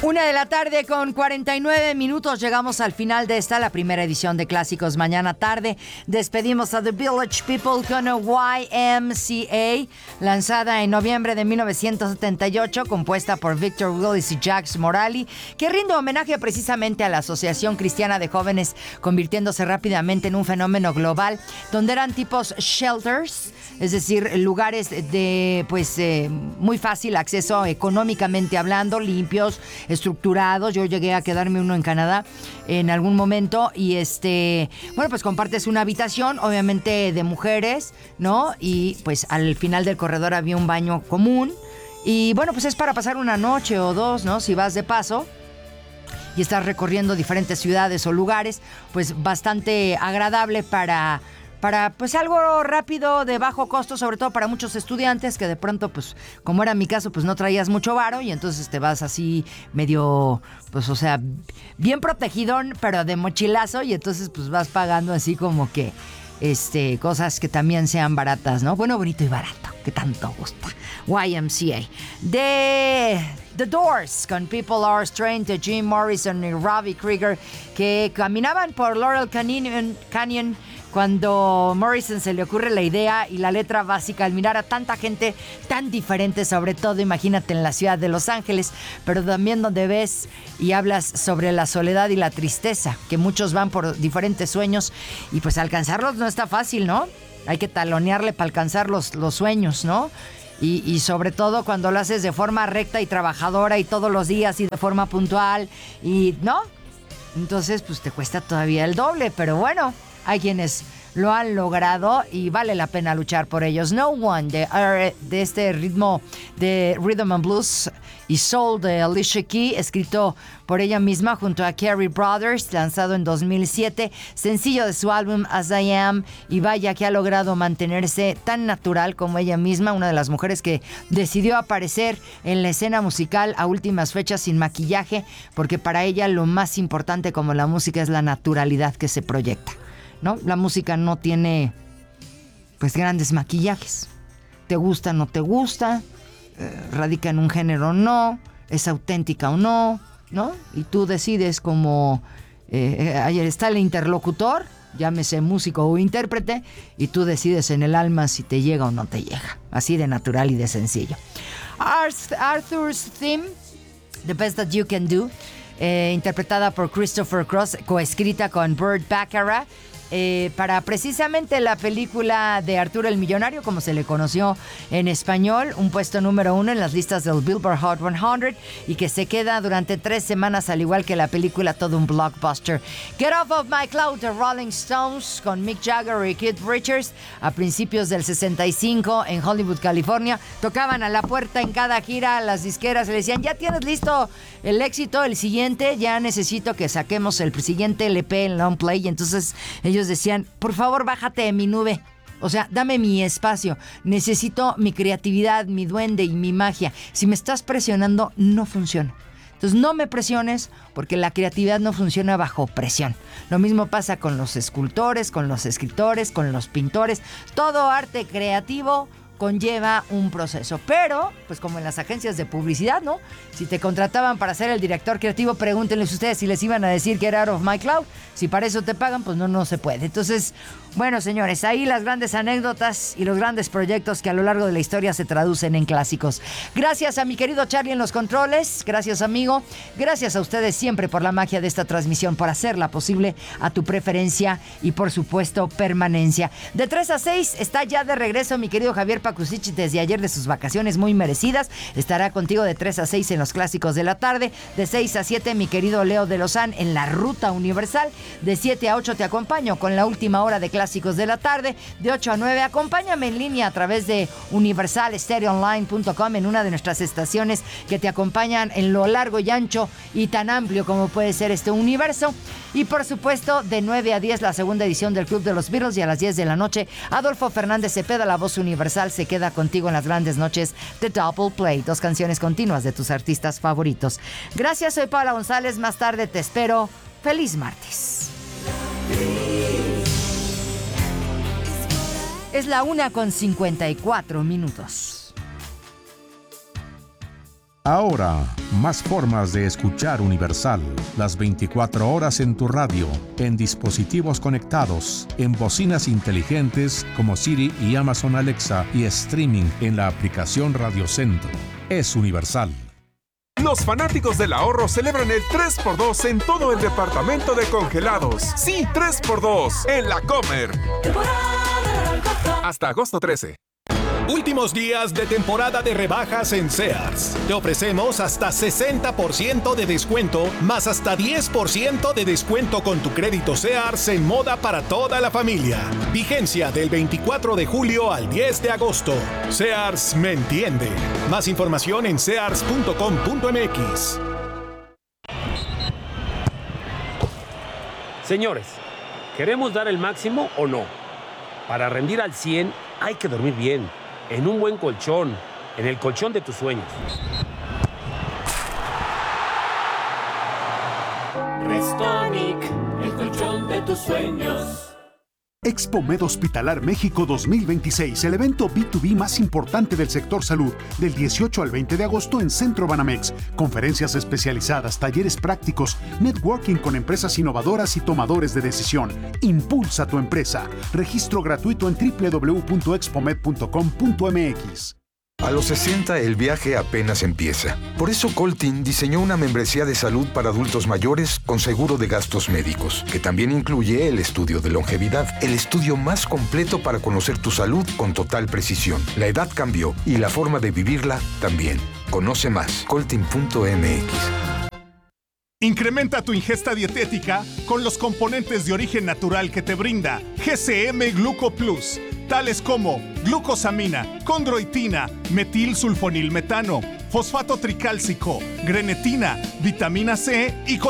1:49 p.m. Llegamos al final de la primera edición de Clásicos Mañana Tarde. Despedimos a The Village People con YMCA, lanzada en noviembre de 1978, compuesta por Victor Willis y Jacques Morali, que rinde homenaje precisamente a la Asociación Cristiana de Jóvenes, convirtiéndose rápidamente en un fenómeno global, donde eran tipos shelters, es decir, lugares de muy fácil acceso económicamente hablando, limpios, estructurados. Yo llegué a quedarme uno en Canadá en algún momento y pues compartes una habitación, obviamente de mujeres, ¿no? Y pues al final del corredor había un baño común y bueno, pues es para pasar una noche o dos, ¿no? Si vas de paso y estás recorriendo diferentes ciudades o lugares, pues bastante agradable para pues algo rápido, de bajo costo, sobre todo para muchos estudiantes que de pronto, pues como era mi caso, pues no traías mucho varo y entonces te vas así medio, pues o sea, bien protegidón, pero de mochilazo, y entonces pues vas pagando así como que cosas que también sean baratas, ¿no? Bueno, bonito y barato, que tanto gusta. YMCA. De The Doors, con People Are Strange, de Jim Morrison y Robbie Krieger, que caminaban por Laurel Canyon cuando Morrison se le ocurre la idea y la letra básica al mirar a tanta gente tan diferente, sobre todo imagínate en la ciudad de Los Ángeles, pero también donde ves y hablas sobre la soledad y la tristeza, que muchos van por diferentes sueños y pues alcanzarlos no está fácil, ¿no? Hay que talonearle para alcanzar los sueños, ¿no? Y sobre todo cuando lo haces de forma recta y trabajadora y todos los días y de forma puntual, y ¿no? Entonces pues te cuesta todavía el doble, pero bueno, hay quienes lo han logrado y vale la pena luchar por ellos. No One, de este ritmo de Rhythm and Blues y Soul de Alicia Keys, escrito por ella misma junto a Carey Brothers, lanzado en 2007, sencillo de su álbum As I Am, y vaya que ha logrado mantenerse tan natural como ella misma, una de las mujeres que decidió aparecer en la escena musical a últimas fechas sin maquillaje, porque para ella lo más importante como la música es la naturalidad que se proyecta, ¿no? La música no tiene pues grandes maquillajes. Te gusta, no te gusta, radica en un género o no, es auténtica o no, ¿no? Y tú decides como ayer está el interlocutor, llámese músico o intérprete, y tú decides en el alma si te llega o no te llega. Así de natural y de sencillo. Arthur's Theme, The Best That You Can Do, interpretada por Christopher Cross, coescrita con Burt Bacharach, para precisamente la película de Arturo el Millonario, como se le conoció en español, un puesto número 1 en las listas del Billboard Hot 100 y que se queda durante 3 semanas, al igual que la película, todo un blockbuster. Get Off of My Cloud de Rolling Stones, con Mick Jagger y Keith Richards, a principios del 65 en Hollywood, California. Tocaban a la puerta en cada gira, las disqueras le decían: ya tienes listo el éxito, el siguiente, ya necesito que saquemos el siguiente LP en long play. Y entonces ellos decían: por favor, bájate de mi nube, o sea, dame mi espacio, necesito mi creatividad, mi duende y mi magia. Si me estás presionando, no funciona. Entonces no me presiones, porque la creatividad no funciona bajo presión. Lo mismo pasa con los escultores, con los escritores, con los pintores. Todo arte creativo conlleva un proceso, pero pues como en las agencias de publicidad, ¿no? Si te contrataban para ser el director creativo, pregúntenles ustedes si les iban a decir Get Out of My Cloud. Si para eso te pagan, pues no se puede. Entonces, bueno, señores, ahí las grandes anécdotas y los grandes proyectos que a lo largo de la historia se traducen en clásicos. Gracias a mi querido Charlie en los controles, gracias amigo, gracias a ustedes siempre por la magia de esta transmisión, por hacerla posible a tu preferencia y por supuesto permanencia. De 3 a 6 está ya de regreso mi querido Javier Pakusich desde ayer de sus vacaciones muy merecidas. Estará contigo de 3 a 6 en los clásicos de la tarde. De 6 a 7 mi querido Leo de Lozán en la Ruta Universal. De 7 a 8 te acompaño con la última hora de clásicos de la tarde. De 8 a 9 acompáñame en línea a través de universalstereoonline.com, en una de nuestras estaciones que te acompañan en lo largo y ancho y tan amplio como puede ser este universo. Y por supuesto, de 9 a 10 la segunda edición del Club de los Beatles, y a las 10 de la noche Adolfo Fernández Cepeda, la voz universal, se queda contigo en las grandes noches de Double Play, 2 canciones continuas de tus artistas favoritos. Gracias, soy Paula González, más tarde te espero. Feliz martes. Es la 1:54 minutos. Ahora, más formas de escuchar Universal. Las 24 horas en tu radio, en dispositivos conectados, en bocinas inteligentes como Siri y Amazon Alexa y streaming en la aplicación Radio Centro. Es Universal. Los fanáticos del ahorro celebran el 3x2 en todo el departamento de congelados. Sí, 3x2 en La Comer. Hasta agosto 13. Últimos días de temporada de rebajas en Sears. Te ofrecemos hasta 60% de descuento, más hasta 10% de descuento con tu crédito Sears en moda para toda la familia. Vigencia del 24 de julio al 10 de agosto. Sears me entiende. Más información en sears.com.mx. Señores, ¿queremos dar el máximo o no? Para rendir al 100 hay que dormir bien, en un buen colchón, en el colchón de tus sueños. Restonic, el colchón de tus sueños. Expomed Hospitalar México 2026, el evento B2B más importante del sector salud, del 18 al 20 de agosto en Centro Banamex. Conferencias especializadas, talleres prácticos, networking con empresas innovadoras y tomadores de decisión. Impulsa tu empresa. Registro gratuito en www.expomed.com.mx. A los 60 el viaje apenas empieza. Por eso Coltin diseñó una membresía de salud para adultos mayores con seguro de gastos médicos, que también incluye el estudio de longevidad, el estudio más completo para conocer tu salud con total precisión. La edad cambió y la forma de vivirla también. Conoce más, coltin.mx. Incrementa tu ingesta dietética con los componentes de origen natural que te brinda GCM Gluco Plus, tales como glucosamina, condroitina, metilsulfonilmetano, fosfato tricálcico, grenetina, vitamina C y